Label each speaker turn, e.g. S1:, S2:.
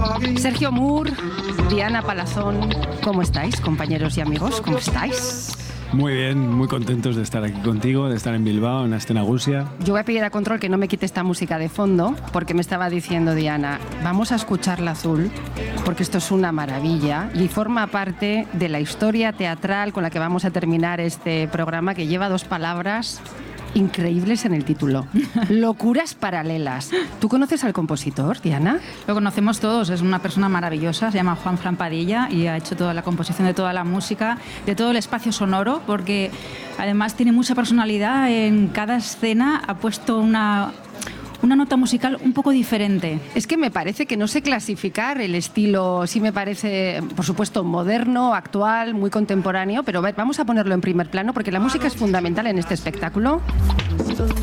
S1: Sergio Moore, Diana Palazón, ¿cómo estáis, compañeros y amigos? ¿Cómo estáis?
S2: Muy bien, muy contentos de estar aquí contigo, de estar en Bilbao, en Astenagusia.
S1: Yo voy a pedir a Control que no me quite esta música de fondo, porque me estaba diciendo Diana, vamos a escuchar La Azul, porque esto es una maravilla y forma parte de la historia teatral con la que vamos a terminar este programa, que lleva 2 palabras increíbles en el título. Locuras paralelas. ¿Tú conoces al compositor, Diana?
S3: Lo conocemos todos, es una persona maravillosa, se llama Juan Fran Padilla y ha hecho toda la composición de toda la música, de todo el espacio sonoro, porque además tiene mucha personalidad. En cada escena ha puesto una nota musical un poco diferente.
S1: Es que me parece que no sé clasificar el estilo, sí me parece, por supuesto, moderno, actual, muy contemporáneo, pero vamos a ponerlo en primer plano porque la música es fundamental en este espectáculo.